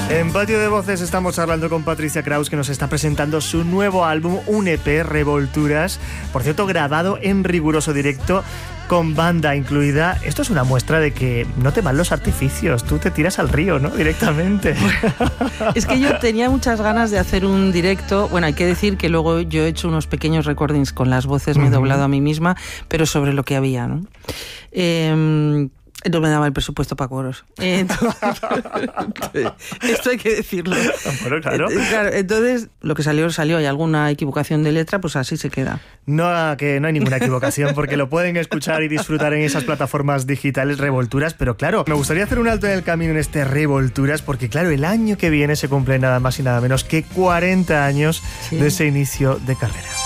En Patio de Voces estamos charlando con Patricia Kraus, que nos está presentando su nuevo álbum, un EP, Revolturas. Por cierto, grabado en riguroso directo, con banda incluida. Esto es una muestra de que no te van los artificios, tú te tiras al río, ¿no? Directamente. Es que yo tenía muchas ganas de hacer un directo. Bueno, hay que decir que luego yo he hecho unos pequeños recordings con las voces, me he doblado a mí misma, pero sobre lo que había, ¿no? No me daba el presupuesto para coros. Esto hay que decirlo. Bueno, claro. Claro, entonces, lo que salió, hay alguna equivocación de letra, pues así se queda. No, que no hay ninguna equivocación, porque lo pueden escuchar y disfrutar en esas plataformas digitales, Revolturas. Pero claro, me gustaría hacer un alto en el camino en este Revolturas, porque claro, el año que viene se cumple nada más y nada menos que 40 años de ese inicio de carrera.